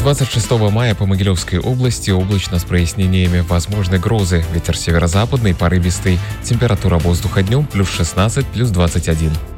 26 мая по Могилевской области облачно с прояснениями, возможны грозы. Ветер северо-западный, порывистый. Температура воздуха днем +16, +21.